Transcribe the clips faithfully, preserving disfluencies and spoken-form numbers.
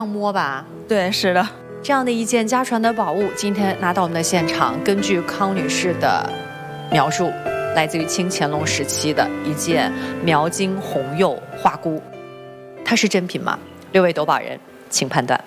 摸吧？ 对，是的。 这样的一件家传的宝物，今天拿到我们的现场，根据康女士的描述，来自于清乾隆时期的一件描金红釉花箍，它是真品吗？六位夺宝人，请判断。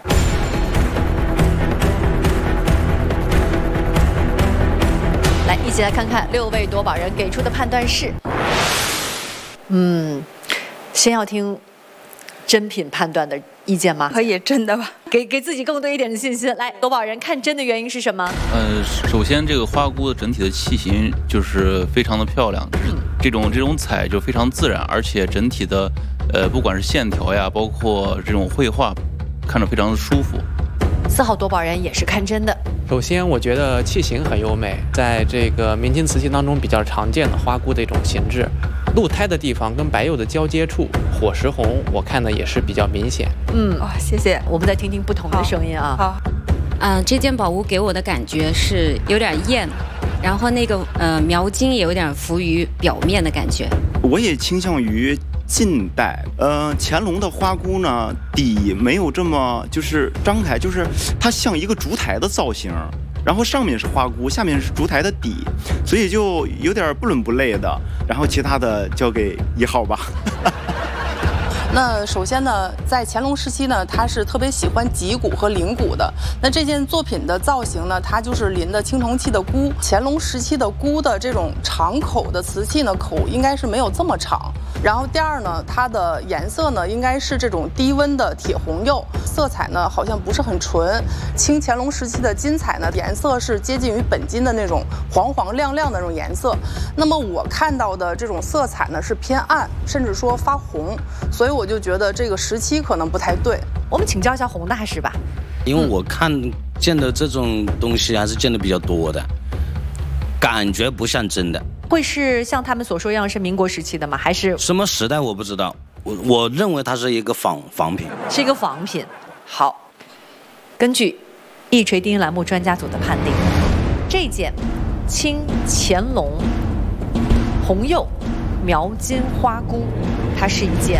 来，一起来看看六位夺宝人给出的判断是，嗯，先要听真品判断的意见吗？ 可以，真的吧？ 给给自己更多一点的信心。来，夺宝人看真的原因是什么？ 呃，首先这个花箍的整体的器型就是非常的漂亮，就是这种这种彩就非常自然，而且整体的呃不管是线条呀，包括这种绘画，看着非常的舒服。 四号夺宝人也是看真的。 首先，我觉得器型很优美，在这个明清瓷器当中比较常见的花箍的一种形制，露胎的地方跟白釉的交接处，火石红，我看的也是比较明显。 嗯， 哇、哦，谢谢。 我们再听听不同的声音啊。 好， 嗯、呃，这件宝物给我的感觉是有点艳，然后那个呃描金也有点浮于表面的感觉。 我也倾向于近代，呃，乾隆的花箍呢，底没有这么就是张开，就是它像一个烛台的造型，然后上面是花箍，下面是烛台的底，所以就有点不伦不类的。然后其他的交给一号吧。 那首先呢，在乾隆时期呢，他是特别喜欢脊骨和鳞骨的。那这件作品的造型呢，它就是临的青铜器的箍。乾隆时期的箍的这种长口的瓷器呢，口应该是没有这么长。然后第二呢，它的颜色呢，应该是这种低温的铁红釉，色彩呢好像不是很纯。清乾隆时期的金彩呢，颜色是接近于本金的那种黄黄亮亮的那种颜色。那么我看到的这种色彩呢是偏暗，甚至说发红，所以我就觉得这个时期可能不太对。 我们请教一下洪大师吧， 因为我看见的这种东西还是见的比较多的，感觉不像真的。 会是像他们所说一样是民国时期的吗？还是什么时代我不知道，我我认为它是一个仿仿品， 是一个仿品。好，根据一锤定音栏目专家组的判定，这件清乾隆红釉描金花箍，它是一件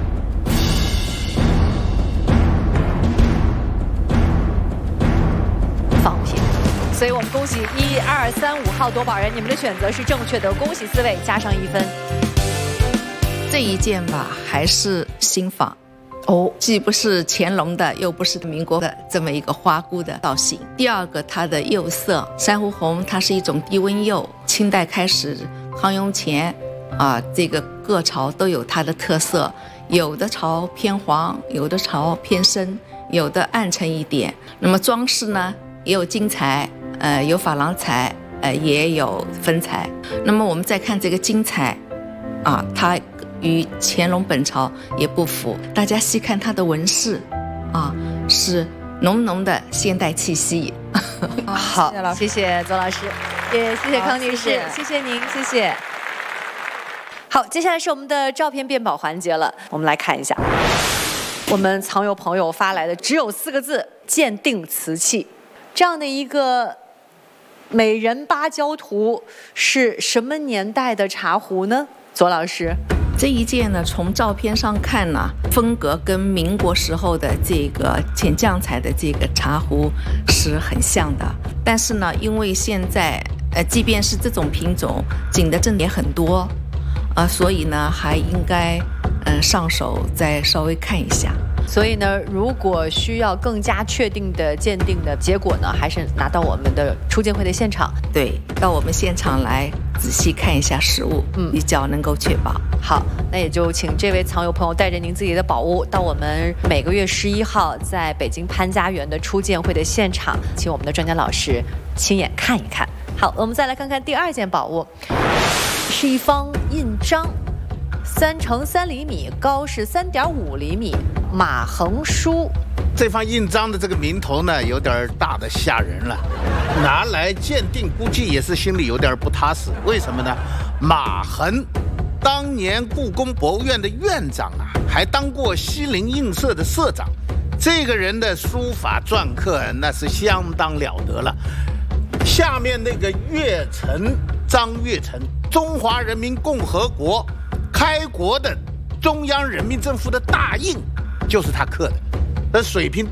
仿品。所以我们恭喜一二三五号夺宝人，你们的选择是正确的，恭喜四位，加上一分。 这一件吧，还是新仿哦，既不是乾隆的，又不是民国的这么一个花箍的造型。第二个，它的釉色，珊瑚红，它是一种低温釉，清代开始，康雍乾啊，这个各朝都有它的特色，有的朝偏黄，有的朝偏深，有的暗沉一点。那么装饰呢，也有金彩。呃，有珐琅彩，呃，也有粉彩。那么我们再看这个金彩，啊，它与乾隆本朝也不符。大家细看它的纹饰，啊，是浓浓的现代气息。 好，谢谢左老师，也谢谢康女士， 谢谢, 谢谢您，谢谢。好，接下来是我们的照片辨宝环节了，我们来看一下，我们藏友朋友发来的只有四个字：鉴定瓷器。这样的一个美人芭蕉图是什么年代的茶壶呢？左老师， 这一件呢，从照片上看呢，风格跟民国时候的这个浅酱彩的这个茶壶是很像的。但是呢，因为现在呃，即便是这种品种，景德镇也很多，呃，所以呢，还应该嗯、呃、上手再稍微看一下。 所以呢，如果需要更加确定的鉴定的结果呢，还是拿到我们的初鉴会的现场， 对，到我们现场来仔细看一下实物，嗯，比较能够确保。 好，那也就请这位藏友朋友带着您自己的宝物到我们每个月十一号在北京潘家园的初鉴会的现场，请我们的专家老师亲眼看一看。好，我们再来看看第二件宝物，是一方印章。三乘三厘米，高是三点五厘米，马横书。 这方印章的这个名头呢，有点大的吓人了，拿来鉴定估计也是心里有点不踏实。为什么呢？马衡当年故宫博物院的院长啊，还当过西泠印社的社长，这个人的书法篆刻那是相当了得了。下面那个月成，张月成，中华人民共和国开国的中央人民政府的大印，就是他刻的，那水平